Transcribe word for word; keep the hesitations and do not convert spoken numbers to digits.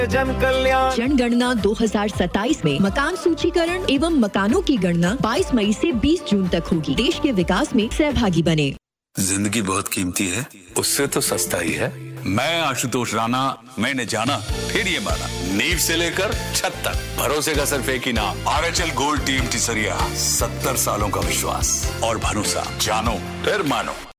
जन कल्याण जनगणना दो हज़ार सत्ताईस में मकान सूचीकरण एवं मकानों की गणना बाईस मई से बीस जून तक होगी। देश के विकास में सहभागी बने। जिंदगी बहुत कीमती है, उससे तो सस्ता ही है। मैं आशुतोष राणा, मैंने जाना फिर ये माना, नींव से लेकर छत तक भरोसे का सिर्फ एक ही नाम, R H L gold team टिसरिया। सत्तर सालों का विश्वास और भरोसा, जानो फिर मानो।